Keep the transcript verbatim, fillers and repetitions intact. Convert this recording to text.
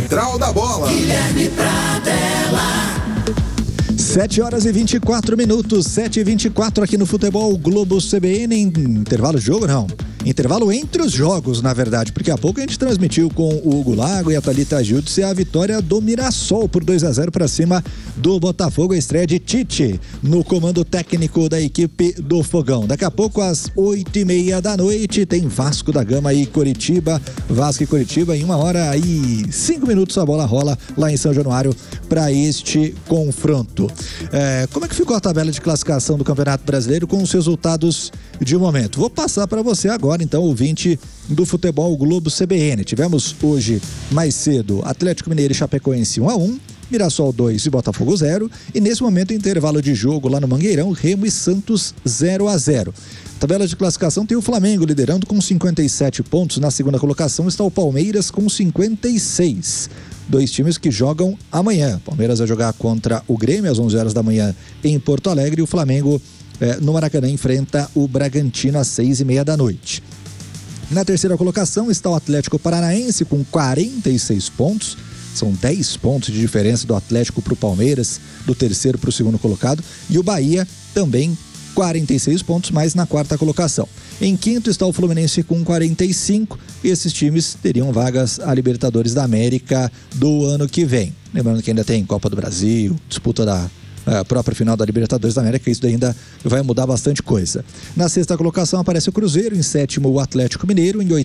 Central da Bola. Guilherme Pradella. sete horas e vinte e quatro minutos, sete e vinte e quatro aqui no Futebol Globo C B N, em intervalo de jogo, não. Intervalo entre os jogos, na verdade, porque há pouco a gente transmitiu com o Hugo Lago e a Thalita Júdice a vitória do Mirassol por dois a zero para cima do Botafogo, a estreia de Tite no comando técnico da equipe do Fogão. Daqui a pouco, às oito e meia da noite, tem Vasco da Gama e Coritiba, Vasco e Coritiba, em uma hora e cinco minutos a bola rola lá em São Januário para este confronto. É, como é que ficou a tabela de classificação do Campeonato Brasileiro com os resultados de momento? Vou passar para você agora, então, ouvinte do Futebol Globo C B N. Tivemos hoje, mais cedo, Atlético Mineiro e Chapecoense um a um, Mirassol dois e Botafogo zero, e nesse momento, intervalo de jogo lá no Mangueirão, Remo e Santos zero a zero. Tabela de classificação tem o Flamengo liderando com cinquenta e sete pontos. Na segunda colocação está o Palmeiras com cinquenta e seis. Dois times que jogam amanhã. Palmeiras vai jogar contra o Grêmio às onze horas da manhã em Porto Alegre, e o Flamengo eh, no Maracanã enfrenta o Bragantino às seis e meia da noite. Na terceira colocação está o Atlético Paranaense com quarenta e seis pontos. São dez pontos de diferença do Atlético para o Palmeiras, do terceiro para o segundo colocado, e o Bahia também quarenta e seis pontos, mais na quarta colocação. Em quinto está o Fluminense com quarenta e cinco. Esses times teriam vagas a Libertadores da América do ano que vem. Lembrando que ainda tem Copa do Brasil, disputa da a própria final da Libertadores da América, isso ainda vai mudar bastante coisa. Na sexta colocação aparece o Cruzeiro, em sétimo o Atlético Mineiro, em